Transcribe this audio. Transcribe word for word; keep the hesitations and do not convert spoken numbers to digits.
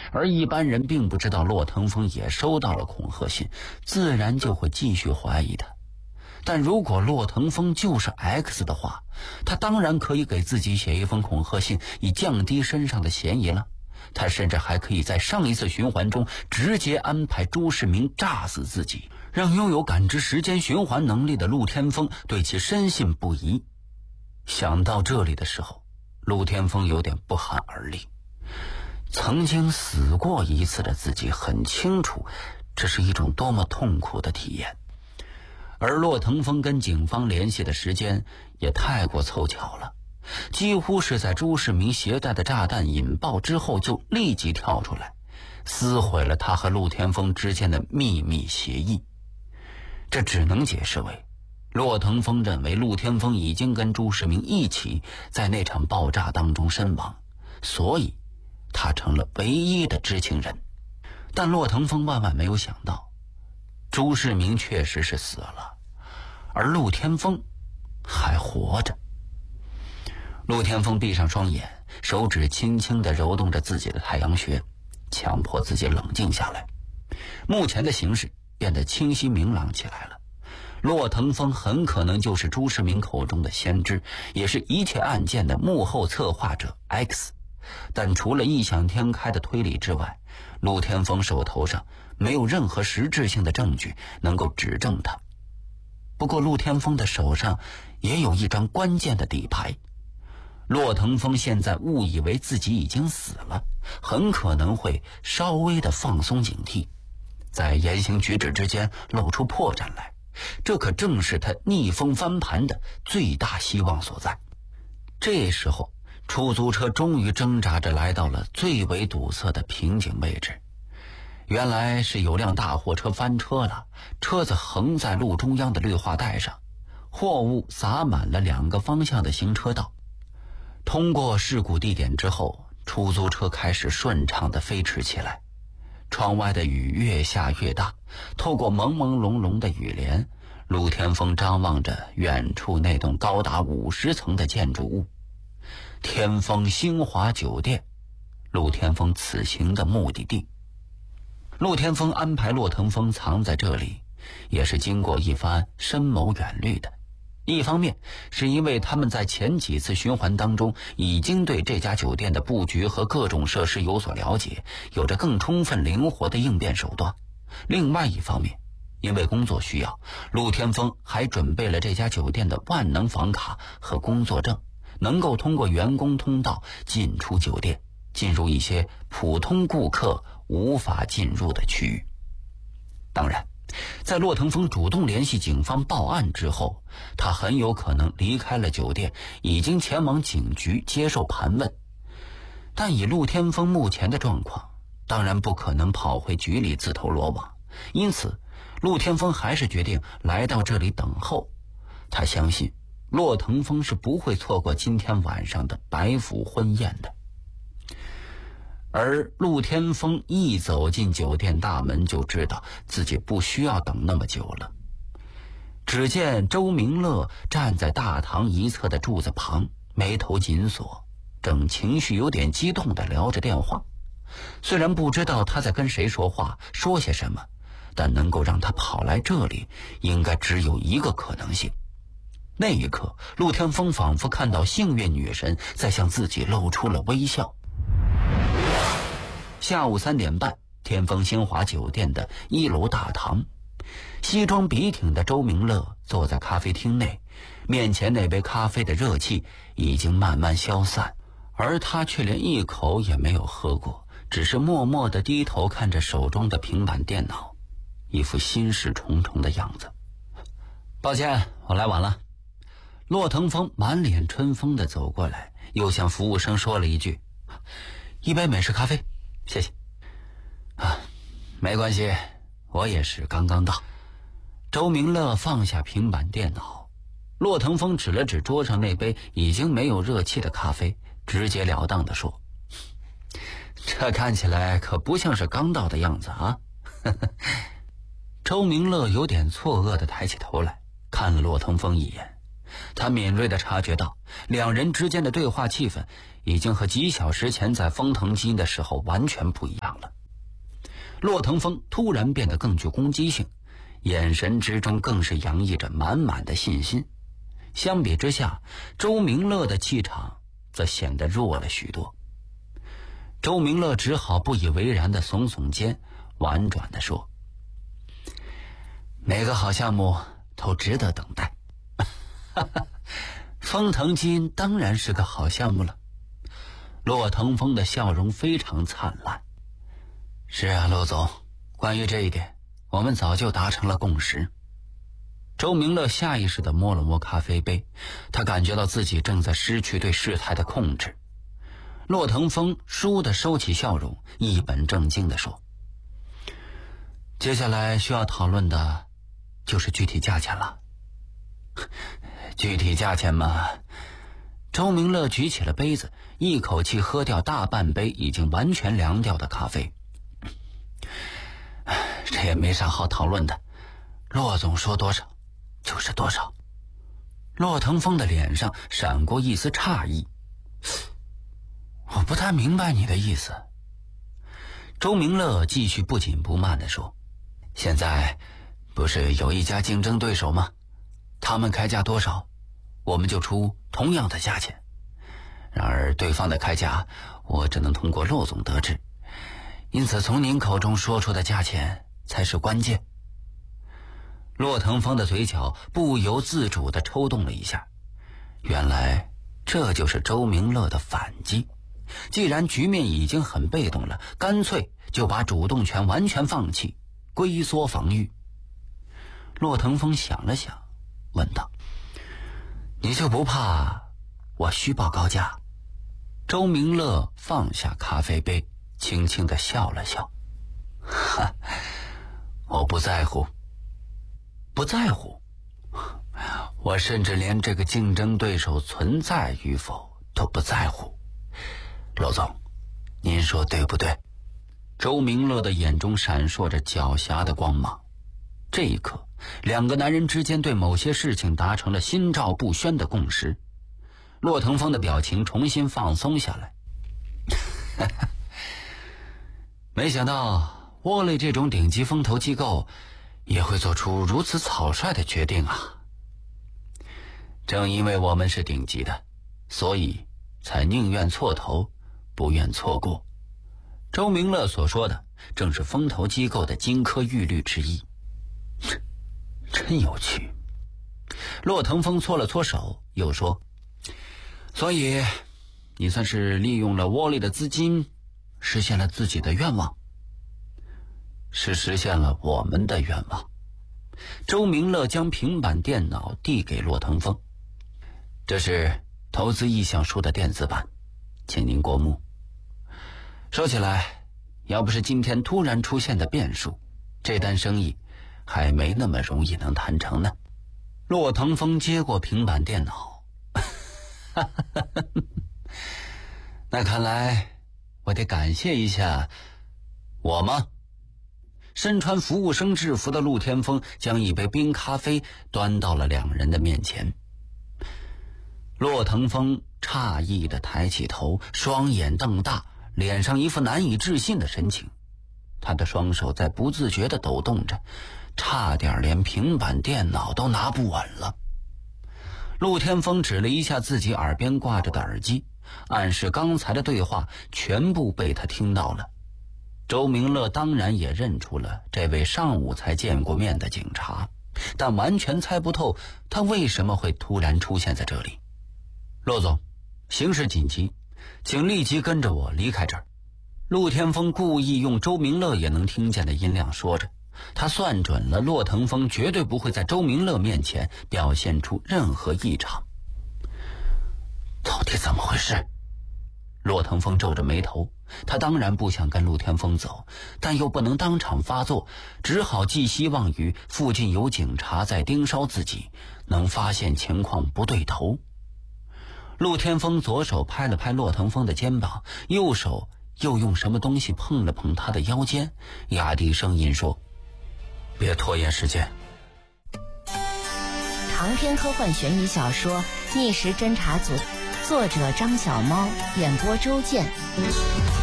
而一般人并不知道骆腾峰也收到了恐吓信，自然就会继续怀疑他。但如果骆腾峰就是 X 的话，他当然可以给自己写一封恐吓信，以降低身上的嫌疑了。他甚至还可以在上一次循环中直接安排朱世明炸死自己，让拥有感知时间循环能力的陆天风对其深信不疑。想到这里的时候，陆天风有点不寒而栗。曾经死过一次的自己很清楚，这是一种多么痛苦的体验。而骆腾峰跟警方联系的时间也太过凑巧了，几乎是在朱世明携带的炸弹引爆之后就立即跳出来，撕毁了他和陆天风之间的秘密协议。这只能解释为骆腾峰认为陆天风已经跟朱世明一起在那场爆炸当中身亡，所以他成了唯一的知情人。但骆腾峰万万没有想到，朱世明确实是死了，而陆天风还活着。陆天风闭上双眼，手指轻轻地揉动着自己的太阳穴，强迫自己冷静下来。目前的形势变得清晰明朗起来了。骆腾峰很可能就是朱世明口中的先知，也是一切案件的幕后策划者 X。 但除了异想天开的推理之外，陆天风手头上没有任何实质性的证据能够指证他。不过陆天风的手上也有一张关键的底牌。骆腾峰现在误以为自己已经死了，很可能会稍微的放松警惕，在言行举止之间露出破绽来，这可正是他逆风翻盘的最大希望所在。这时候出租车终于挣扎着来到了最为堵塞的瓶颈位置。原来是有辆大货车翻车了，车子横在路中央的绿化带上，货物洒满了两个方向的行车道。通过事故地点之后，出租车开始顺畅地飞驰起来。窗外的雨越下越大，透过朦朦胧胧的雨帘，陆天风张望着远处那栋高达五十层的建筑物，天风星华酒店，陆天风此行的目的地。陆天风安排骆腾峰藏在这里，也是经过一番深谋远虑的。一方面是因为他们在前几次循环当中已经对这家酒店的布局和各种设施有所了解，有着更充分灵活的应变手段。另外一方面，因为工作需要，陆天风还准备了这家酒店的万能房卡和工作证，能够通过员工通道进出酒店，进入一些普通顾客无法进入的区域。当然，在骆腾峰主动联系警方报案之后，他很有可能离开了酒店，已经前往警局接受盘问。但以陆天风目前的状况，当然不可能跑回局里自投罗网，因此陆天风还是决定来到这里等候。他相信骆腾峰是不会错过今天晚上的白府婚宴的。而陆天风一走进酒店大门，就知道自己不需要等那么久了。只见周明乐站在大堂一侧的柱子旁，眉头紧锁，正情绪有点激动地聊着电话。虽然不知道他在跟谁说话，说些什么，但能够让他跑来这里，应该只有一个可能性。那一刻，陆天风仿佛看到幸运女神在向自己露出了微笑。下午三点半，天风星华酒店的一楼大堂，西装笔挺的周明乐坐在咖啡厅内，面前那杯咖啡的热气已经慢慢消散，而他却连一口也没有喝过，只是默默地低头看着手中的平板电脑，一副心事重重的样子。抱歉，我来晚了。骆腾峰满脸春风地走过来，又向服务生说了一句：一杯美式咖啡，谢谢。啊，没关系，我也是刚刚到。周明乐放下平板电脑，骆腾峰指了指桌上那杯已经没有热气的咖啡，直截了当地说：这看起来可不像是刚到的样子啊。周明乐有点错愕地抬起头来，看了骆腾峰一眼。他敏锐地察觉到两人之间的对话气氛已经和几小时前在风腾基的时候完全不一样了。 骆腾风突然变得更具攻击性，眼神之中更是洋溢着满满的信心。相比之下，周明乐的气场则显得弱了许多。周明乐只好不以为然地耸耸肩，婉转地说：每个好项目都值得等待。风腾基因当然是个好项目了。骆腾风的笑容非常灿烂。是啊，骆总，关于这一点我们早就达成了共识。周明乐下意识地摸了摸咖啡杯，他感觉到自己正在失去对事态的控制。骆腾风倏地收起笑容，一本正经地说：接下来需要讨论的就是具体价钱了。具体价钱嘛，周明乐举起了杯子，一口气喝掉大半杯已经完全凉掉的咖啡。这也没啥好讨论的，骆总说多少就是多少。骆腾风的脸上闪过一丝诧异。我不太明白你的意思。周明乐继续不紧不慢地说：现在不是有一家竞争对手吗？他们开价多少，我们就出同样的价钱。然而对方的开价我只能通过骆总得知，因此从您口中说出的价钱才是关键。骆腾风的嘴角不由自主地抽动了一下，原来这就是周明乐的反击。既然局面已经很被动了，干脆就把主动权完全放弃，龟缩防御。骆腾风想了想，问道：你就不怕我虚报高价？周明乐放下咖啡杯，轻轻地笑了笑：哈，我不在乎。不在乎？我甚至连这个竞争对手存在与否都不在乎。骆总，您说对不对？周明乐的眼中闪烁着狡黠的光芒。这一刻，两个男人之间对某些事情达成了心照不宣的共识。骆腾风的表情重新放松下来。没想到沃利这种顶级风投机构也会做出如此草率的决定啊！正因为我们是顶级的，所以才宁愿错投不愿错过。周明乐所说的正是风投机构的金科玉律之一。真有趣。骆腾风搓了搓手，又说：所以你算是利用了沃利的资金，实现了自己的愿望。是实现了我们的愿望。周明乐将平板电脑递给骆腾风：这是投资意向书的电子版，请您过目。说起来，要不是今天突然出现的变数，这单生意还没那么容易能谈成呢。骆腾风接过平板电脑，那看来我得感谢一下我吗？身穿服务生制服的陆天风将一杯冰咖啡端到了两人的面前。骆腾风诧异地抬起头，双眼瞪大，脸上一副难以置信的神情。他的双手在不自觉地抖动着，差点连平板电脑都拿不稳了。陆天风指了一下自己耳边挂着的耳机，暗示刚才的对话全部被他听到了。周明乐当然也认出了这位上午才见过面的警察，但完全猜不透他为什么会突然出现在这里。骆总，形势紧急，请立即跟着我离开这儿。陆天风故意用周明乐也能听见的音量说着，他算准了骆腾风绝对不会在周明乐面前表现出任何异常。到底怎么回事？骆腾风皱着眉头，他当然不想跟陆天风走，但又不能当场发作，只好寄希望于附近有警察在盯梢自己，能发现情况不对头。陆天风左手拍了拍骆腾风的肩膀，右手又用什么东西碰了碰他的腰间，压低声音说：别拖延时间。 长篇科幻悬疑小说《逆时侦查组》，作者张小猫，演播周健。